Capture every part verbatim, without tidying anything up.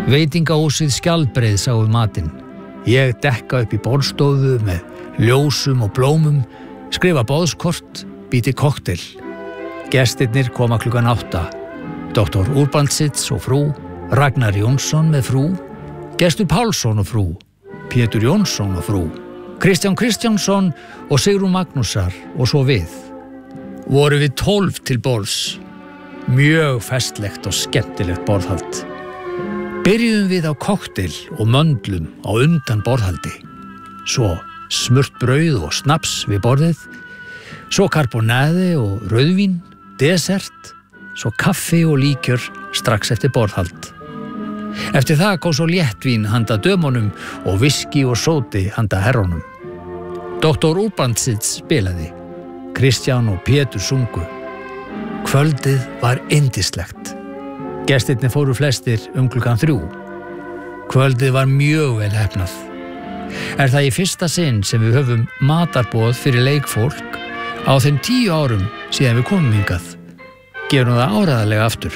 Veitingahúsið Skjaldbreið sáu matinn. Ég dekka upp í borðstofu með ljósum og blómum, skrifa boðskort, býti kokteil. Gestirnir koma klukkan átta. doktor Urbandsits og frú, Ragnar Jónsson með frú, Gestur Pálsson og frú, Pétur Jónsson og frú, Kristján Kristjánsson og Sigrún Magnúsar og svo við. Voru við tólf til borðs. Mjög festlegt og skemmtilegt borðhald. Byrjuðum við á kokteil og möndlum á undan borðhaldi. Svo smurt brauð og snaps við borðið, svo karbonæði og rauðvín, desert, svo kaffi og líkjör strax eftir borðhald. Eftir það kom svo léttvín handa dömunum og viski og sóti handa herrunum. doktor Urbandsits spilaði, Kristján og Pétur sungu. Kvöldið var yndislegt. Gestirnir fóru flestir um klukkan þrjú. Kvöldið var mjög vel heppnað. Er það í fyrsta sinn sem við höfum matarboð fyrir leikfólk á þeim tíu árum síðan við komum hingað. Gerum það áreiðanlega aftur.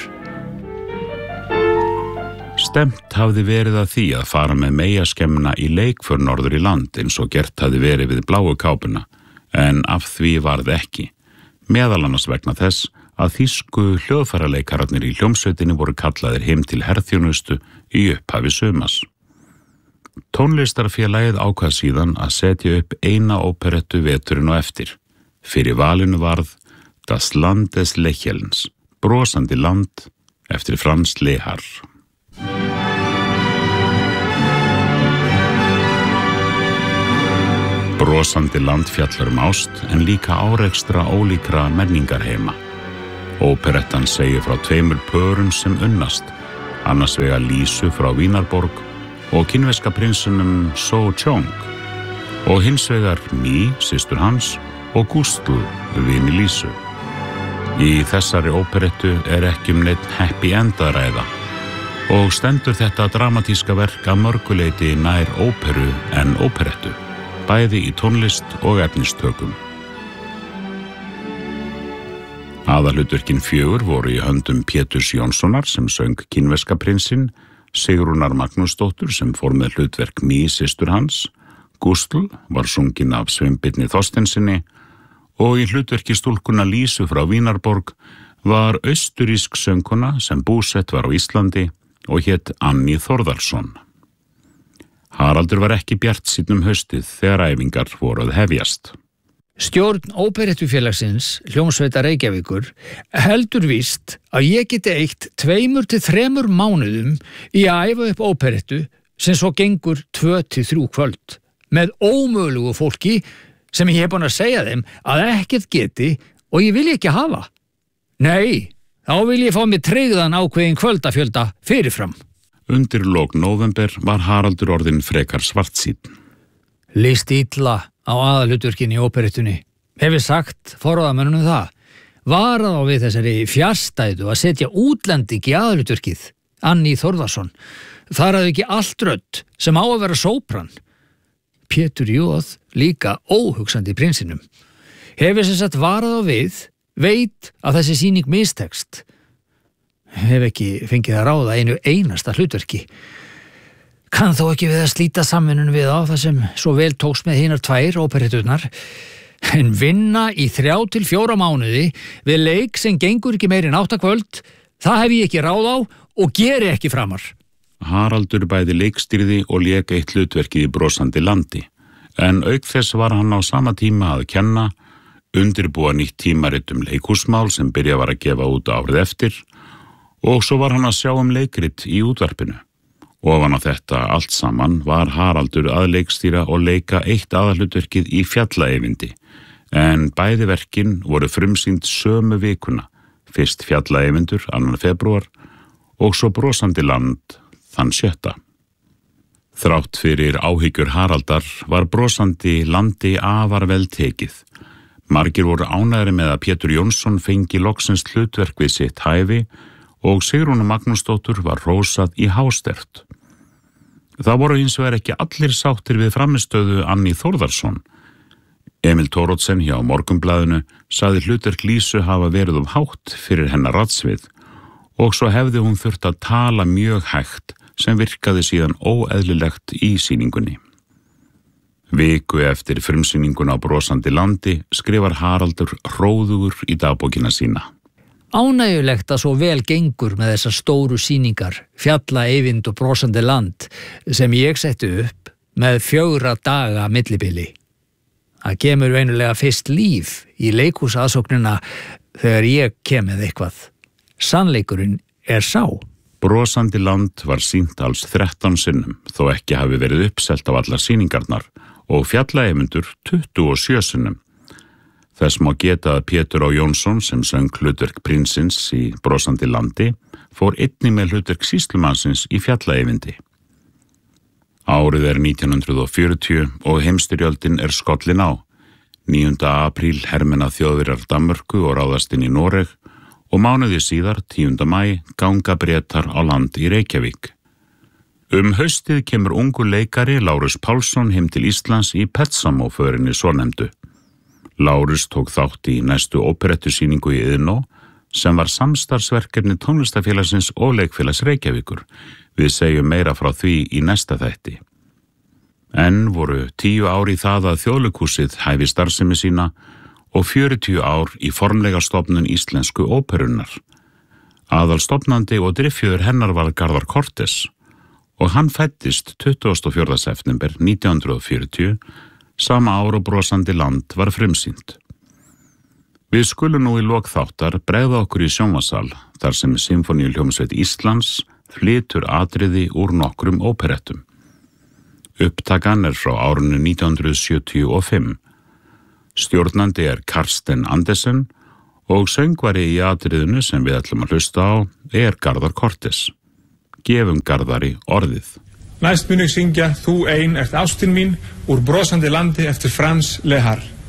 Stemt hafði verið að því að fara með meyjaskemmuna í leikför norður í land eins og gert hafði verið við bláu kápuna, en af því varð ekki. Meðal annars vegna þess að þýsku hljóðfæralekararnir í hljómsveitinni voru kallaðir heim til herþjónustu í upphafi sumars. Tónlistarfélagið ákvað síðan að setja upp eina óperettu veturinn og eftir. Fyrir valinu varð Das Land des Lächelns, brosandi land, eftir Franz Lehár. Brosandi land fjallar um ást en líka árekstra ólíkra menningarheima. Óperettan segir frá tveimur pörum sem unnast, annars vegar Lísu frá Vínarborg og kínverska prinsunum So Chong og hins vegar Mi, systur hans, og Gustl, vini Lísu. Í þessari óperettu er ekki um neitt happy end að ræða og stendur þetta dramatíska verk að mörguleiti nær óperu en óperettu, bæði í tónlist og efnistökum. Aðalhlutverkin fjögur voru í höndum Péturs Jónssonar sem söng kínverska prinsinn, Sigrúnar Magnúsdóttur sem fór með hlutverk Mi, systur hans, Gustl var sungin af Sveinbirni Þorsteinsinni og í hlutverki stúlkuna Lísu frá Vínarborg var austurísk söngkona sem búsett var á Íslandi og hét Anni Þórðarsson. Haraldur var ekki bjartsýnn um haustið þegar æfingar voru að hefjast. Stjórn óperettufélagsins, Hljómsveita Reykjavíkur, heldur víst að ég geti eytt tveimur til þremur mánuðum í að æfa upp óperettu sem svo gengur tvö til þrjú kvöld með ómögulegu fólki sem ég hef búin að segja þeim að ekkert geti og ég vil ekki hafa. Nei, þá vil ég fá mig tryggðan ákveðin kvöldafjölda fyrirfram. Undir lok nóvember var Haraldur orðinn frekar svartsýnn. Lýst illa á aðalhlutverkinni í óperettunni. Hefur sagt forráðamönnunum það. Varað á við þessari fjarstæðu að setja útlending í aðalhlutverkið, Anni Þórðarsson. Þar hafði ekki allt rödd sem á að vera sópran. Pétur Jóð líka óhugsandi prinsinum. Hefur sem sagt varað á við, veit að þessi sýning mistekst. Hef ekki fengið að ráða einu einasta hlutverki. Kann þó ekki við að slíta samvinnun við á það sem svo vel tókst með hinar tvær óperetturnar, en vinna í þrjá til fjóra mánuði við leik sem gengur ekki meir en átta kvöld, það hef ég ekki ráð á og geri ekki framar. Haraldur bæði leikstýrði og lék eitt hlutverkið í brosandi landi, en auk þess var hann á sama tíma að kenna, undirbúa nýtt tímarit um leikhúsmál sem byrja var að gefa út árið eftir, og svo var hann að sjá um leikrit í útvarpinu. Ofan á þetta allt saman var Haraldur að leikstýra og leika eitt aðalhlutverkið í Fjallaeyvindi, en bæði verkin voru frumsýnd sömu vikuna, fyrst Fjallaeyvindur annan febrúar og svo Brosandi land þann sjötta. Þrátt fyrir áhyggjur Haraldar var Brosandi landi afar vel tekið. Margir voru ánægðir með að Pétur Jónsson fengi loksins hlutverk við sitt hæfi og Sigrúnu Magnúsdóttur var hrósað í hástert. Það voru hins vegar ekki allir sáttir við frammistöðu Anni Þórðarsson. Emil Thoroddsen hjá Morgunblaðinu sagði hlutverk Lísu hafa verið um hátt fyrir hennar radsvið og svo hefði hún þurft að tala mjög hægt sem virkaði síðan óeðlilegt í sýningunni. Viku eftir frumsýninguna á Brosandi landi skrifar Haraldur hróðugur í dagbókina sína. Ánægjulegt að svo vel gengur með þessar stóru sýningar, Fjalla, Eyvind og Brosandi land, sem ég setti upp með fjögra daga millibili. Það kemur veinilega fyrst líf í leikhúsaðsóknina þegar ég kem með eitthvað. Sannleikurinn er sá. Brosandi land var sýnt alls þrettán sinnum, þó ekki hafi verið uppselt á allar sýningarnar, og Fjalla Eyvindur tuttugu og sjö sinnum. Þess má geta að Pétur Á. Jónsson, sem söng hlutverk prinsins í Brosandi landi, fór einnig með hlutverk sýslumannsins í Fjalla Eyvindi. Árið er nítján hundruð fjörutíu og heimstyrjöldin er skollin á. níunda apríl hermenna Þjóðverjar Danmörku og ráðast inn í Noreg og mánuði síðar, tíunda maí, ganga Bretar á land í Reykjavík. Um haustið kemur ungu leikari Lárus Pálsson heim til Íslands í Petsamó-förinni svonefndu. Lárus tók þátt í næstu óperettusýningu í Iðnó sem var samstarfsverkefni Tónlistafélagsins og Leikfélags Reykjavíkur. Við segjum meira frá því í næsta þætti. En voru tíu ár í það að Þjóðleikhúsið hæfi starfsemi sína og fjörutíu ár í formlega stofnun íslensku óperunnar. Aðalstofnandi og driffjöður hennar var Garðar Cortes og hann fæddist tuttugasta og fjórða september nítján hundruð fjörutíu, sama ár og Brosandi land var frumsýnt. Við skulum nú í lok þáttar bregða okkur í sjónvarssal þar sem Sinfóníuhljómsveit Íslands flytur atriði úr nokkrum óperettum. Upptakan er frá árinu nítján hundruð sjötíu og fimm. Stjórnandi er Karsten Andersen og söngvari í atriðinu sem við ætlum að hlusta á er Garðar Cortes. Gefum Garðari orðið. Næst mun ég syngja Þú ein ert ástin mín úr Brosandi landi eftir Frans Lehár.